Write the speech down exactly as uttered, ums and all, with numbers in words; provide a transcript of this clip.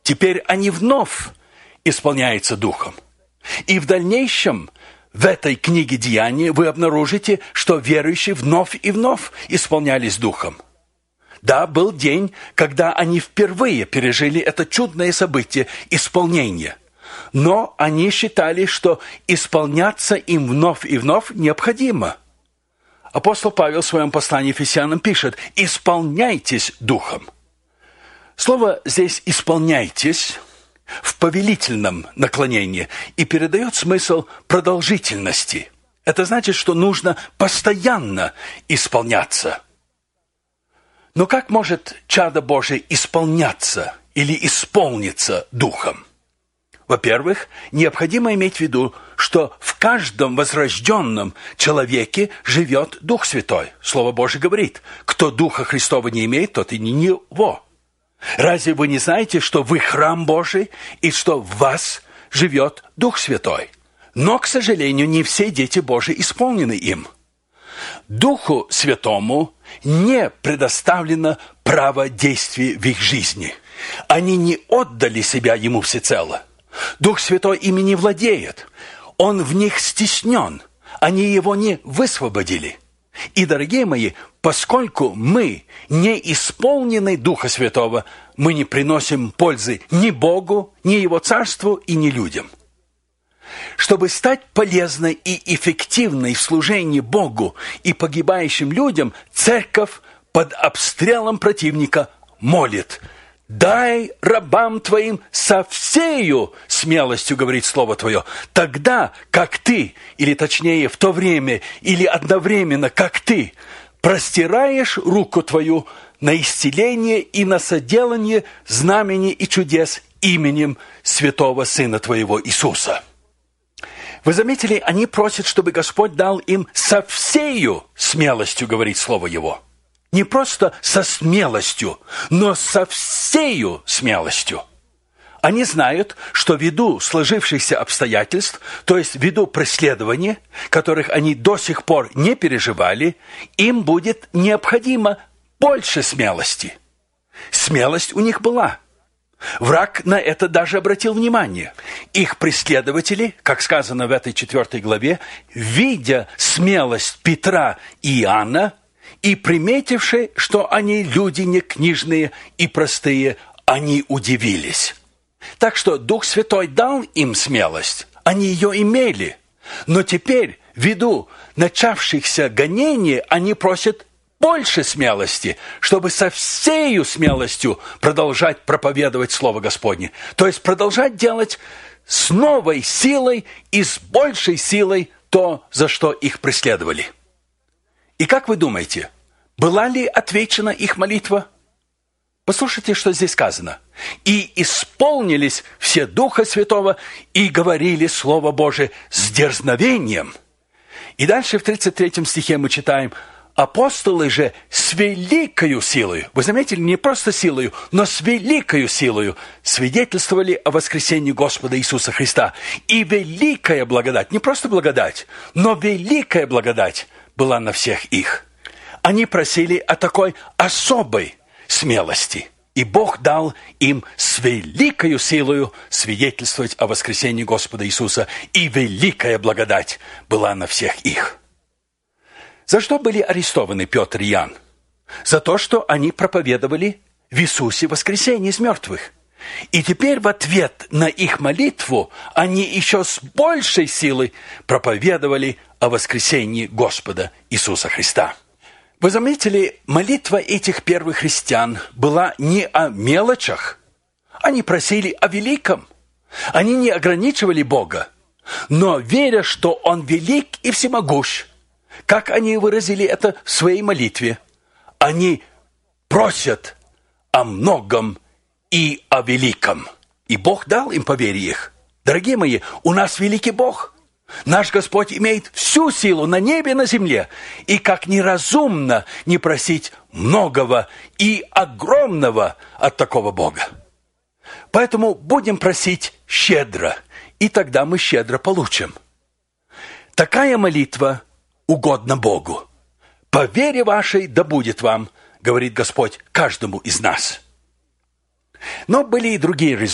Теперь они вновь исполняются Духом. И в дальнейшем в этой книге Деяний вы обнаружите, что верующие вновь и вновь исполнялись Духом. Да, был день, когда они впервые пережили это чудное событие исполнения. Но они считали, что исполняться им вновь и вновь необходимо. Апостол Павел в своем послании Ефесянам пишет: «Исполняйтесь Духом». Слово здесь «исполняйтесь» в повелительном наклонении и передает смысл продолжительности. Это значит, что нужно постоянно исполняться. Но как может чадо Божие исполняться или исполниться Духом? Во-первых, необходимо иметь в виду, что в каждом возрожденном человеке живет Дух Святой. Слово Божие говорит: кто Духа Христова не имеет, тот и не его. Разве вы не знаете, что вы храм Божий и что в вас живет Дух Святой? Но, к сожалению, не все дети Божии исполнены им. Духу Святому не предоставлено право действия в их жизни. Они не отдали себя Ему всецело. Дух Святой ими не владеет. Он в них стеснен. Они его не высвободили. И, дорогие мои, поскольку мы не исполнены Духа Святого, мы не приносим пользы ни Богу, ни Его Царству и ни людям. Чтобы стать полезной и эффективной в служении Богу и погибающим людям, церковь под обстрелом противника молит: «Дай рабам Твоим со всею смелостью, говорит Слово Твое, тогда, как Ты, или точнее в то время, или одновременно, как Ты, простираешь руку Твою на исцеление и на соделание знамений и чудес именем святого Сына Твоего Иисуса». Вы заметили, они просят, чтобы Господь дал им со всею смелостью, говорит Слово Его. Не просто со смелостью, но со всею смелостью. Они знают, что ввиду сложившихся обстоятельств, то есть ввиду преследований, которых они до сих пор не переживали, им будет необходимо больше смелости. Смелость у них была. Враг на это даже обратил внимание. Их преследователи, как сказано в этой четвертой главе, видя смелость Петра и Иоанна, и приметивши, что они люди не книжные и простые, они удивились. Так что Дух Святой дал им смелость, они ее имели. Но теперь, ввиду начавшихся гонений, они просят больше смелости, чтобы со всею смелостью продолжать проповедовать Слово Господне. То есть продолжать делать с новой силой и с большей силой то, за что их преследовали. И как вы думаете, была ли отвечена их молитва? Послушайте, что здесь сказано. «И исполнились все Духа Святого, и говорили Слово Божие с дерзновением». И дальше в тридцать третьем стихе мы читаем: «Апостолы же с великою силою», вы заметили, не просто силою, но с великою силою свидетельствовали о воскресении Господа Иисуса Христа. И великая благодать, не просто благодать, но великая благодать была на всех их. Они просили о такой особой смелости, и Бог дал им с великою силою свидетельствовать о воскресении Господа Иисуса, и великая благодать была на всех их. За что были арестованы Петр и Иоанн? За то, что они проповедовали в Иисусе воскресение из мертвых. И теперь в ответ на их молитву они еще с большей силой проповедовали о воскресении Господа Иисуса Христа. Вы заметили, молитва этих первых христиан была не о мелочах. Они просили о великом. Они не ограничивали Бога, но веря, что Он велик и всемогущ, как они выразили это в своей молитве, они просят о многом и о великом. И Бог дал им по вере их. Дорогие мои, у нас великий Бог. Наш Господь имеет всю силу на небе и на земле. И как неразумно не просить многого и огромного от такого Бога. Поэтому будем просить щедро, и тогда мы щедро получим. Такая молитва угодна Богу. По вере вашей да будет вам, говорит Господь каждому из нас. Но были и другие результаты.